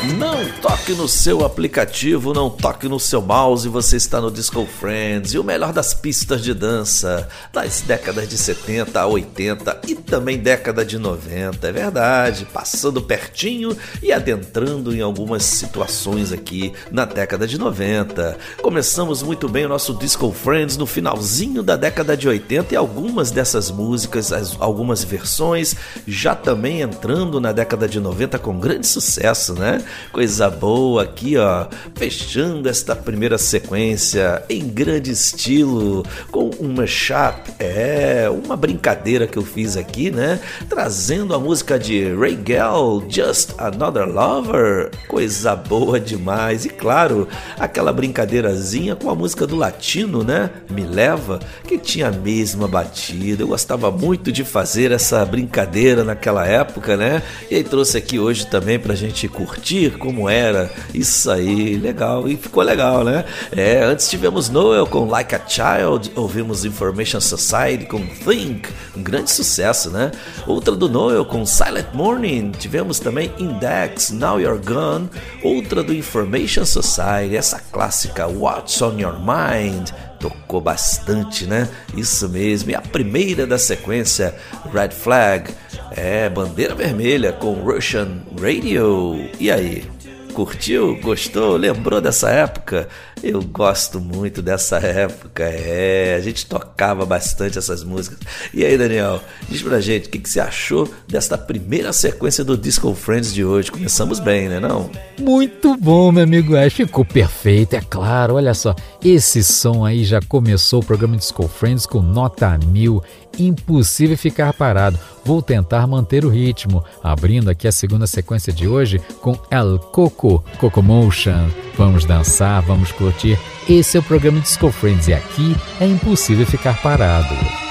Não toque no seu aplicativo, não toque no seu mouse, você está no Disco Friends e o melhor das pistas de dança das décadas de 70 a 80 e também década de 90, é verdade, passando pertinho e adentrando em algumas situações aqui na década de 90. Começamos muito bem o nosso Disco Friends no finalzinho da década de 80 e algumas dessas músicas, algumas versões já também entrando na década de 90 com grande sucesso, né? Coisa boa aqui, ó, fechando esta primeira sequência em grande estilo, com um mashup, uma brincadeira que eu fiz aqui, né? Trazendo a música de Ray Gell, Just Another Lover, coisa boa demais. E claro, aquela brincadeirazinha com a música do Latino, né? Me Leva, que tinha a mesma batida. Eu gostava muito de fazer essa brincadeira naquela época, né? E aí trouxe aqui hoje também pra gente curtir como era isso aí, legal, e ficou legal, né? Antes tivemos Noel com Like a Child, ouvimos Information Society com Think, um grande sucesso, né? Outra do Noel com Silent Morning, tivemos também Index, Now You're Gone, outra do Information Society, essa clássica What's on Your Mind, tocou bastante, né? Isso mesmo, e a primeira da sequência, Red Flag, Bandeira Vermelha com Russian Radio. E aí, curtiu? Gostou? Lembrou dessa época? Eu gosto muito dessa época, a gente tocava bastante essas músicas. E aí, Daniel, diz pra gente, o que você achou desta primeira sequência do Disco Friends de hoje? Começamos bem, né não? Muito bom, meu amigo Ash, ficou perfeito, é claro, olha só, esse som aí já começou o programa Disco Friends com nota 1000, impossível ficar parado. Vou tentar manter o ritmo, abrindo aqui a segunda sequência de hoje com El Coco, Coco Motion. Vamos dançar, vamos curtir. Esse é o programa Disco Friends e aqui é impossível ficar parado.